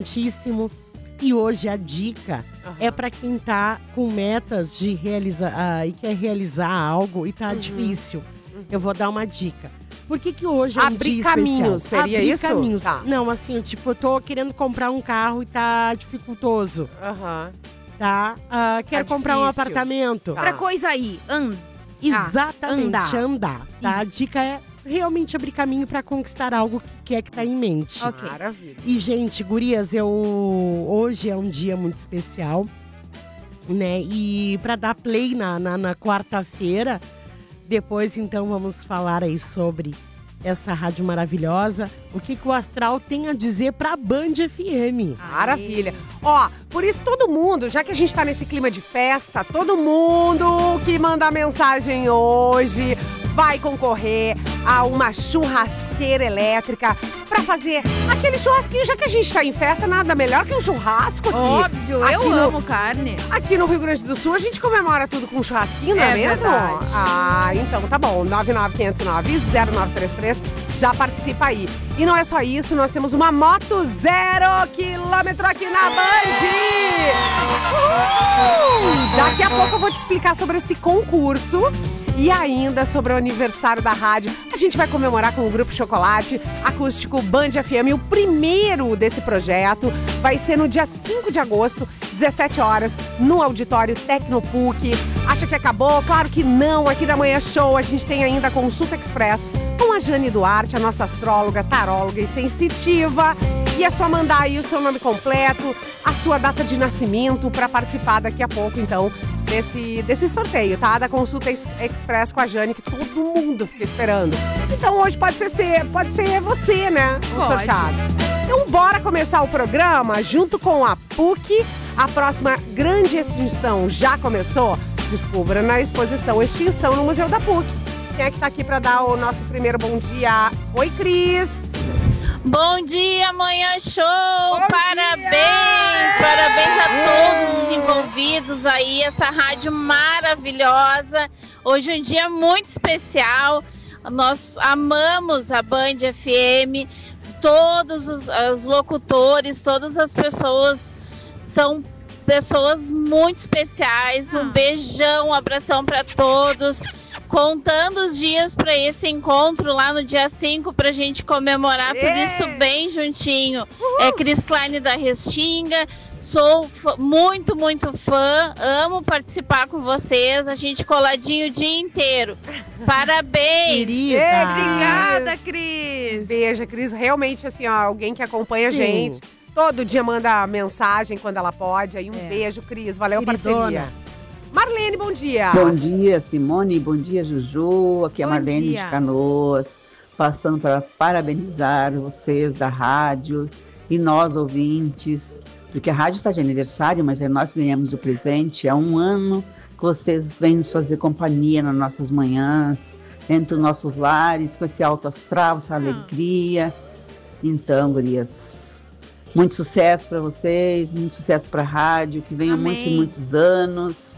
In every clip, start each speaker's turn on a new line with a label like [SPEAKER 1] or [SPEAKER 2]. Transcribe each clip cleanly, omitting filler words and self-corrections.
[SPEAKER 1] importantíssimo. E hoje a dica é para quem tá com metas de realizar e quer realizar algo e tá difícil. Eu vou dar uma dica. Por que hoje é um dia especial?
[SPEAKER 2] Abrir caminhos, seria
[SPEAKER 1] Abrir
[SPEAKER 2] isso?
[SPEAKER 1] caminhos.
[SPEAKER 2] Tá.
[SPEAKER 1] Não, assim, tipo, eu tô querendo comprar um carro e tá dificultoso, tá? Quero comprar um
[SPEAKER 2] difícil.
[SPEAKER 1] apartamento.
[SPEAKER 2] Tá.
[SPEAKER 3] Pra coisa aí,
[SPEAKER 1] Exatamente, andar, tá? A
[SPEAKER 3] Isso.
[SPEAKER 1] dica é realmente abrir caminho pra conquistar algo que quer que tá em mente.
[SPEAKER 3] Ok.
[SPEAKER 2] Maravilha.
[SPEAKER 1] E, gente, gurias, hoje é um dia muito especial, né? E pra dar play na quarta-feira, depois, então, vamos falar aí sobre essa rádio maravilhosa. O que o Astral tem a dizer pra Band FM.
[SPEAKER 2] Maravilha. Ó, por isso todo mundo, já que a gente tá nesse clima de festa, todo mundo que manda mensagem hoje vai concorrer a uma churrasqueira elétrica pra fazer aquele churrasquinho. Já que a gente tá em festa, nada melhor que um churrasco aqui.
[SPEAKER 3] Óbvio,
[SPEAKER 2] Aqui
[SPEAKER 3] eu
[SPEAKER 2] no-
[SPEAKER 3] amo carne.
[SPEAKER 2] Aqui no Rio Grande do Sul, a gente comemora tudo com um churrasquinho, não é,
[SPEAKER 3] É
[SPEAKER 2] mesmo?
[SPEAKER 3] verdade.
[SPEAKER 2] Ah, então tá bom. 99509-0933. Já participa aí. E não é só isso, nós temos uma moto 0 quilômetro aqui na Band! Daqui a pouco eu vou te explicar sobre esse concurso e ainda sobre o aniversário da rádio. A gente vai comemorar com o Grupo Chocolate Acústico Band FM. O primeiro desse projeto vai ser no dia 5 de agosto, 17 horas, no auditório Tecnopuc. Acha que acabou? Claro que não. Aqui da Manhã Show a gente tem ainda a Consulta Express com a Jane Duarte, a nossa astróloga, taróloga e sensitiva. E é só mandar aí o seu nome completo, a sua data de nascimento para participar daqui a pouco, então, desse sorteio, tá? Da Consulta Express com a Jane, que todo mundo fica esperando. Então hoje pode ser você, né? O
[SPEAKER 3] Pode.
[SPEAKER 2] sorteado. Então bora começar o programa junto com a PUC. A próxima grande extinção já começou? Descubra na exposição Extinção no Museu da PUC. Quem é que tá aqui para dar o nosso primeiro bom dia? Oi, Cris!
[SPEAKER 4] Bom dia, Manhã Show!
[SPEAKER 2] Bom
[SPEAKER 4] Parabéns!
[SPEAKER 2] dia!
[SPEAKER 4] Parabéns a todos os envolvidos aí, essa rádio maravilhosa. Hoje é um dia muito especial. Nós amamos a Band FM. Todos os locutores, todas as pessoas são pessoas muito especiais. Um beijão, um abração para todos. Contando os dias para esse encontro lá no dia 5 pra gente comemorar tudo isso bem juntinho. É Cris Klein da Restinga. Sou muito, muito fã. Amo participar com vocês. A gente coladinho o dia inteiro. Parabéns!
[SPEAKER 1] Querida!
[SPEAKER 3] Obrigada, Cris.
[SPEAKER 2] Beijo, Cris. Realmente, assim, ó, alguém que acompanha a
[SPEAKER 1] Sim.
[SPEAKER 2] gente. Todo dia manda mensagem quando ela pode. Aí um beijo, Cris. Valeu,
[SPEAKER 1] Queridona.
[SPEAKER 2] parceria. Marlene, bom dia.
[SPEAKER 5] Bom dia, Simone. Bom dia, Juju. Aqui é a
[SPEAKER 3] Bom
[SPEAKER 5] Marlene
[SPEAKER 3] dia.
[SPEAKER 5] de Canoas, passando para parabenizar vocês da rádio e nós, ouvintes, porque a rádio está de aniversário, mas é nós que ganhamos o presente. Há um ano que vocês vêm nos fazer companhia nas nossas manhãs, entre os nossos lares, com esse alto astral, essa alegria. Então, gurias, muito sucesso para vocês, muito sucesso para a rádio, que venham
[SPEAKER 3] Amém.
[SPEAKER 5] muitos e muitos anos.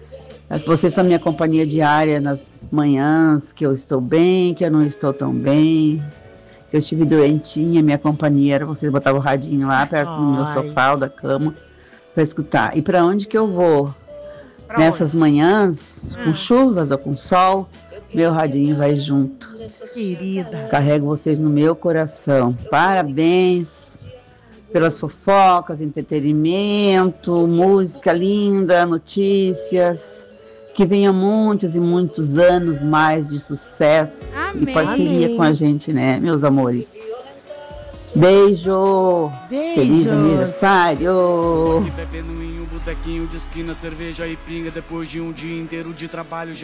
[SPEAKER 5] Vocês são minha companhia diária nas manhãs, que eu estou bem, que eu não estou tão bem. Eu estive doentinha, minha companhia era vocês botavam o radinho lá perto do meu
[SPEAKER 1] Ai.
[SPEAKER 5] sofá ou da cama para escutar. E para onde que eu vou?
[SPEAKER 2] Pra
[SPEAKER 5] Nessas manhãs, com chuvas ou com sol, meu radinho vai junto.
[SPEAKER 1] Querida.
[SPEAKER 5] Carrego vocês no meu coração. Parabéns pelas fofocas, entretenimento, música linda, notícias. Que venham muitos e muitos anos mais de sucesso
[SPEAKER 3] Amém.
[SPEAKER 5] e parceria
[SPEAKER 1] Amém.
[SPEAKER 5] com a gente, né, meus amores? Beijo! Feliz
[SPEAKER 1] Beijos.
[SPEAKER 5] aniversário!
[SPEAKER 6] E bebendo em um botequinho de esquina, cerveja e pinga. Depois de um dia inteiro de trabalho,